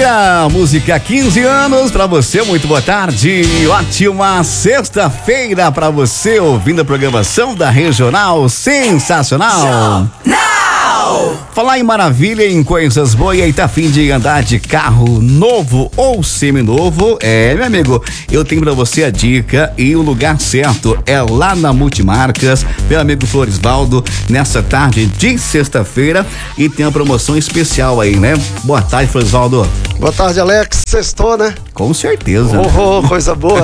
Maravilha, música 15 anos pra você, muito boa tarde, ótima sexta-feira pra você, ouvindo a programação da Regional Sensacional. Falar em maravilha, em coisas boas, e aí tá a fim de andar de carro novo ou seminovo? Meu amigo, eu tenho pra você a dica e o lugar certo é lá na Multimarcas, meu amigo Florisvaldo, nessa tarde de sexta-feira, e tem uma promoção especial aí, né? Boa tarde, Florisvaldo. Boa tarde, Alex. Sextou, né? Com certeza. Coisa boa.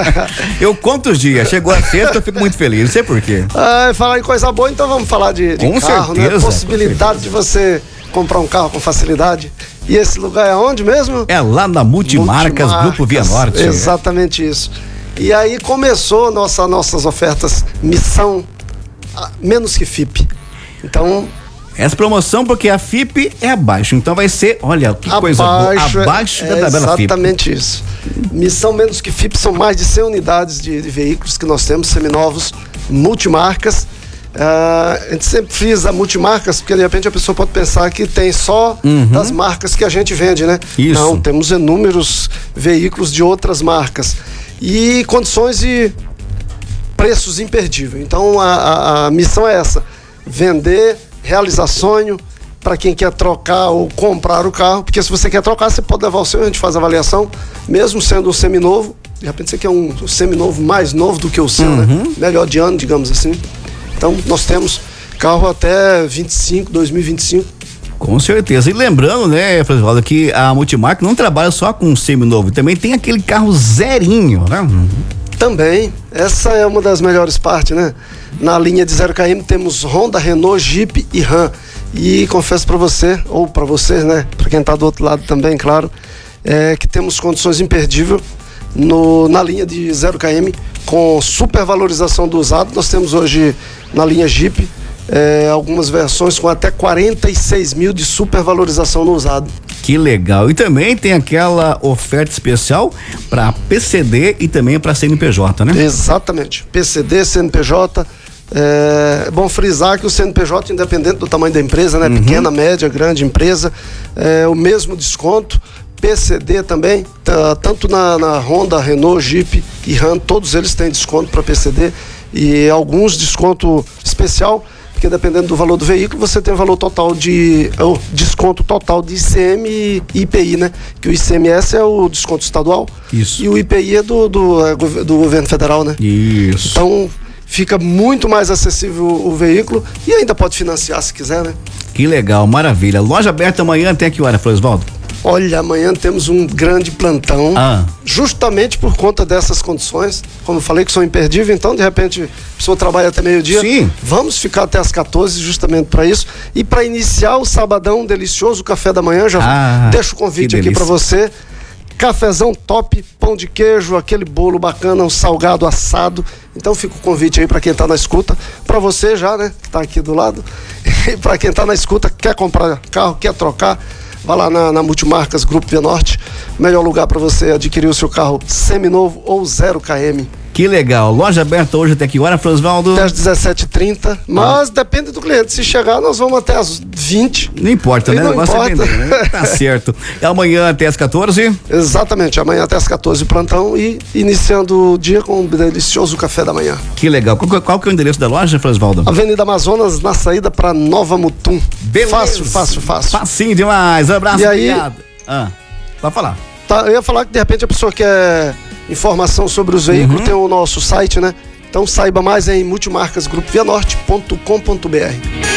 Eu conto os dias, chegou a sexta, eu fico muito feliz, não sei por quê. Falar em coisa boa, então vamos falar de carro, certeza, né? Possibilidade de você comprar um carro com facilidade. E esse lugar é onde mesmo? É lá na Multimarcas, Grupo Via Norte. Exatamente isso. E aí começou nossas ofertas Missão menos que FIP. Então, essa promoção, porque a FIP é abaixo, então vai ser, olha, que coisa boa, abaixo da tabela FIP. Exatamente isso. Missão menos que FIP são mais de 100 unidades de veículos que nós temos, seminovos, multimarcas. A gente sempre frisa multimarcas, porque de repente a pessoa pode pensar que tem só das marcas que a gente vende, né? Isso. Não, temos inúmeros veículos de outras marcas. E condições e preços imperdíveis. Então a missão é essa: vender, realizar sonho para quem quer trocar ou comprar o carro, porque se você quer trocar, você pode levar o seu, a gente faz a avaliação, mesmo sendo um seminovo. De repente você quer um seminovo mais novo do que o seu, né? Melhor de ano, digamos assim. Então nós temos carro até 2025. Com certeza. E lembrando, né, Francisco, que a Multimarca não trabalha só com seminovo, também tem aquele carro zerinho, né? Também, essa é uma das melhores partes, né? Na linha de 0 km temos Honda, Renault, Jeep e Ram. E confesso para você, ou para vocês, né? Para quem tá do outro lado também, claro, que temos condições imperdíveis na linha de 0 km com supervalorização do usado. Nós temos hoje na linha Jeep algumas versões com até 46 mil de supervalorização no usado. Que legal. E também tem aquela oferta especial para PCD e também para CNPJ, né? Exatamente. PCD, CNPJ. É bom frisar que o CNPJ, independente do tamanho da empresa, né? Pequena, média, grande empresa, o mesmo desconto. PCD também, tanto na Honda, Renault, Jeep e Ram, todos eles têm desconto para PCD e alguns desconto especial, porque dependendo do valor do veículo, você tem valor total desconto total de ICM e IPI, né? Que o ICMS é o desconto estadual. Isso. E o IPI é do governo federal, né? Isso. Então, fica muito mais acessível o veículo e ainda pode financiar se quiser, né? Que legal, maravilha. Loja aberta amanhã até que hora, Florisvaldo? Olha, amanhã temos um grande plantão, justamente por conta dessas condições, como eu falei, que são imperdíveis. Então, de repente, a pessoa trabalha até meio-dia. Sim. Vamos ficar até as 14, justamente para isso. E para iniciar o sabadão delicioso, o café da manhã, já deixo o convite aqui para você. Cafezão top, pão de queijo, aquele bolo bacana, um salgado assado. Então fica o convite aí para quem tá na escuta, para você já, né, que tá aqui do lado. E para quem tá na escuta, quer comprar carro, quer trocar, vá lá na Multimarcas, Grupo Via Norte, melhor lugar para você adquirir o seu carro seminovo ou 0 km. Que legal. Loja aberta hoje até que hora, Florisvaldo? Até às 17h30, mas depende do cliente. Se chegar, nós vamos até às 20. Não importa, né? Não importa. Né? Tá certo. É amanhã até às 14? Exatamente, amanhã até às 14 o plantão e iniciando o dia com um delicioso café da manhã. Que legal. Qual que é o endereço da loja, Florisvaldo? Avenida Amazonas, na saída para Nova Mutum. Beleza. Fácil. Facinho demais. Abraço, e aí, obrigado. Pode falar. Eu ia falar que de repente a pessoa quer informação sobre os veículos, tem o nosso site, né? Então saiba mais em multimarcasgrupovianorte.com.br.